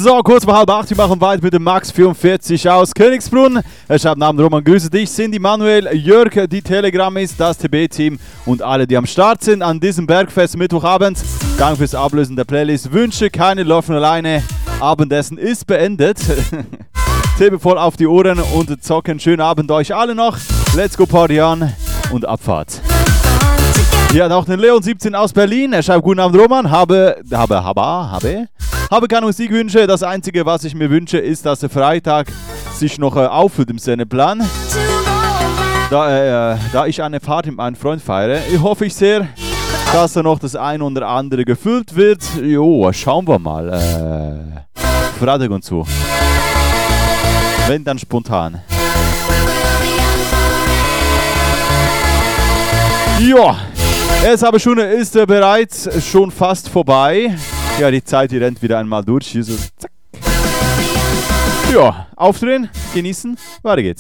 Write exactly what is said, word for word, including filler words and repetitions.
So, kurz vor halb acht, wir machen weiter mit dem Max vierundvierzig aus Königsbrunn. Ich habe Namen Roman, grüße dich, Cindy, Manuel, Jörg, die Telegram-Is, das T B-Team und alle, die am Start sind an diesem Bergfest Mittwochabend. Danke fürs Ablösen der Playlist. Wünsche keine laufen alleine. Abendessen ist beendet. Tebe voll auf die Ohren und zocken. Schönen Abend euch alle noch. Let's go Party on und Abfahrt. Hier noch den Leon siebzehn aus Berlin. Er schreibt: Guten Abend Roman, habe, habe, habe, habe, habe keine Musikwünsche. Das Einzige, was ich mir wünsche, ist, dass der Freitag sich noch äh, auffüllt im Sendeplan. Da, äh, da ich eine Fahrt mit meinem Freund feiere, hoffe ich sehr, dass da noch das ein oder andere gefüllt wird. Jo, schauen wir mal. Äh, Freitag und so. Wenn, dann spontan. Ja, jetzt aber schon ist er bereits schon fast vorbei. Ja, die Zeit, die rennt wieder einmal durch. Hier so, zack. Ja, aufdrehen, genießen, weiter geht's.